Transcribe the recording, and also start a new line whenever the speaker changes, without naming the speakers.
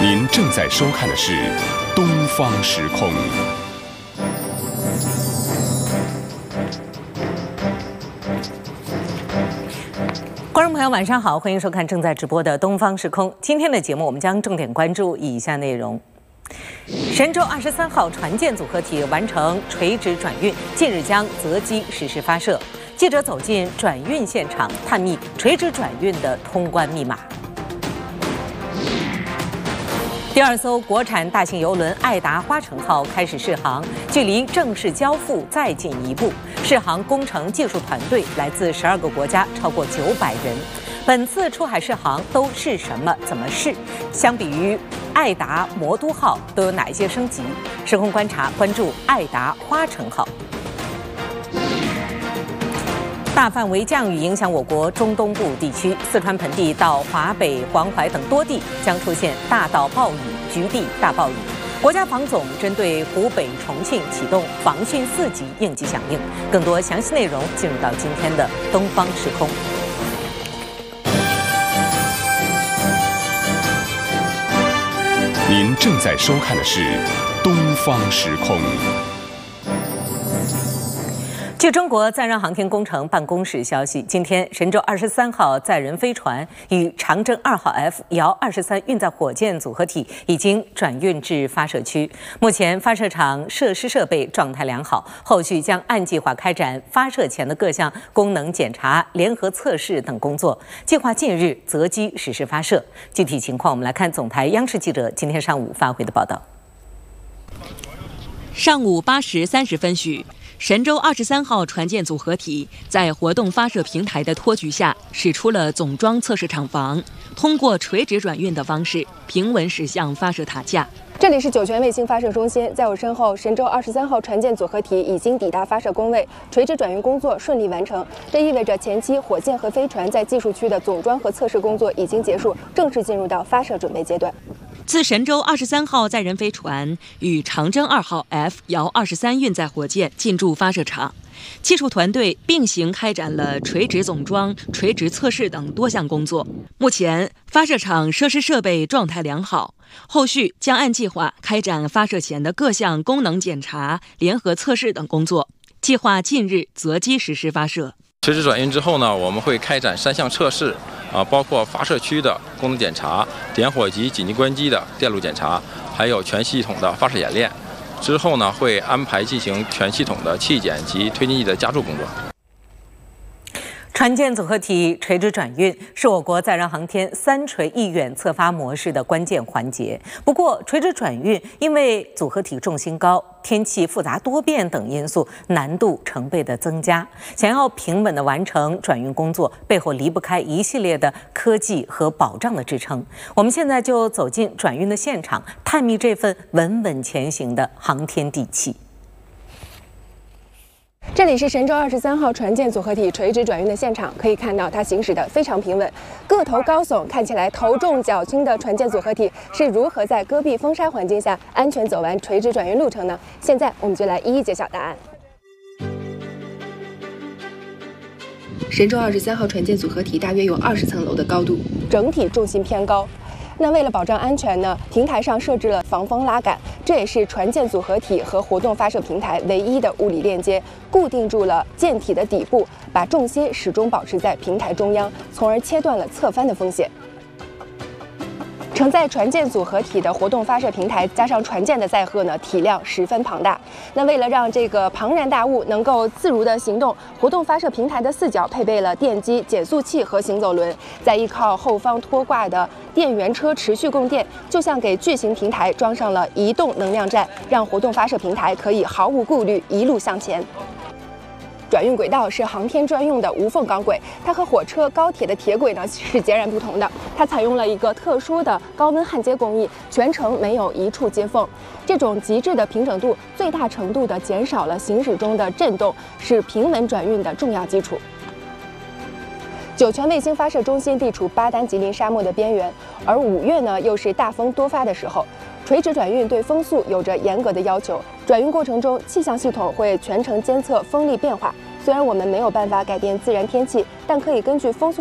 您正在收看的是《东方时空》。
观众朋友，晚上好，欢迎收看正在直播的《东方时空》。今天的节目，我们将重点关注以下内容：神舟23号船舰组合体完成垂直转运，近日将择机实施发射。记者走进转运现场，探秘垂直转运的通关密码。第二艘国产大型邮轮爱达花城号开始试航，距离正式交付再进一步。试航工程技术团队来自12个国家，超过900人。本次出海试航都是什么？怎么试？相比于爱达魔都号，都有哪一些升级？时空观察关注爱达花城号。大范围降雨影响我国中东部地区，四川盆地到华北、黄淮等多地将出现大到暴雨、局地大暴雨。国家防总针对湖北、重庆启动防汛4级应急响应。更多详细内容进入到今天的东方时空。
您正在收看的是《东方时空》。
据中国载人航天工程办公室消息，今天神舟23号载人飞船与长征2号 F 遥23运载火箭组合体已经转运至发射区。目前发射场设施设备状态良好，后续将按计划开展发射前的各项功能检查、联合测试等工作，计划近日择机实施发射。具体情况，我们来看总台央视记者今天上午发回的报道。
上午8时30分许，神舟23号船舰组合体在活动发射平台的托举下，驶出了总装测试场房，通过垂直转运的方式平稳驶向发射塔架。
这里是酒泉卫星发射中心，在我身后，神舟23号船舰组合体已经抵达发射工位，垂直转运工作顺利完成。这意味着前期火箭和飞船在技术区的总装和测试工作已经结束，正式进入到发射准备阶段。
自神舟23号载人飞船与长征2号 F 遥23运载火箭进驻发射场，技术团队并行开展了垂直总装、垂直测试等多项工作。目前发射场设施设备状态良好，后续将按计划开展发射前的各项功能检查、联合测试等工作，计划近日择机实施发射。
垂直转运之后呢，我们会开展3项测试，包括发射区的功能检查、点火及紧急关机的电路检查，还有全系统的发射演练。之后呢，会安排进行全系统的气检及推进剂的加注工作。
船舰组合体垂直转运是我国载人航天3垂1远侧发模式的关键环节。不过，垂直转运因为组合体重心高、天气复杂多变等因素，难度成倍的增加。想要平稳地完成转运工作，背后离不开一系列的科技和保障的支撑。我们现在就走进转运的现场，探秘这份稳稳前行的航天底气。
这里是神舟23号船舰组合体垂直转运的现场，可以看到它行驶的非常平稳，个头高耸，看起来头重脚轻的船舰组合体是如何在戈壁风沙环境下安全走完垂直转运路程呢？现在我们就来一一揭晓答案。神舟23号船舰组合体大约有20层楼的高度，整体重心偏高。那为了保障安全呢，平台上设置了防风拉杆，这也是船舰组合体和活动发射平台唯一的物理链接，固定住了舰体的底部，把重心始终保持在平台中央，从而切断了侧翻的风险。承载船舰组合体的活动发射平台加上船舰的载荷呢，体量十分庞大。那为了让这个庞然大物能够自如的行动，活动发射平台的4角配备了电机、减速器和行走轮，再依靠后方拖挂的电源车持续供电，就像给巨型平台装上了移动能量站，让活动发射平台可以毫无顾虑一路向前。转运轨道是航天专用的无缝钢轨，它和火车、高铁的铁轨呢是截然不同的。它采用了一个特殊的高温焊接工艺，全程没有一处接缝。这种极致的平整度，最大程度地减少了行驶中的震动，是平稳转运的重要基础。酒泉卫星发射中心地处巴丹吉林沙漠的边缘，而5月呢又是大风多发的时候。垂直转运对风速有着严格的要求，转运过程中气象系统会全程监测风力变化。虽然我们没有办法改变自然天气，但可以根据风速